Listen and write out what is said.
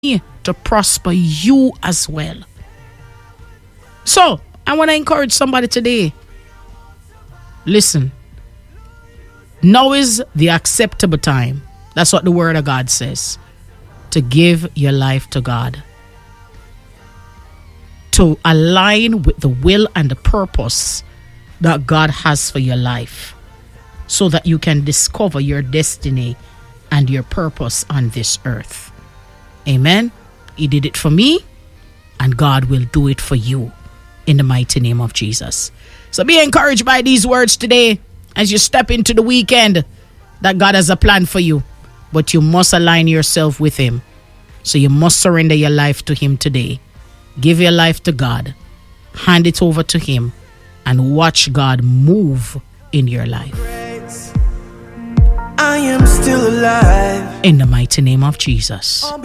to prosper you as well. So, I want to encourage somebody today. Listen, now is the acceptable time. That's what the word of God says. To give your life to God. To align with the will and the purpose that God has for your life. So that you can discover your destiny and your purpose on this earth. Amen. He did it for me, and God will do it for you in the mighty name of Jesus. So be encouraged by these words today as you step into the weekend that God has a plan for you. But you must align yourself with Him. So you must surrender your life to Him today. Give your life to God. Hand it over to Him and watch God move in your life. I am still alive. In the mighty name of Jesus.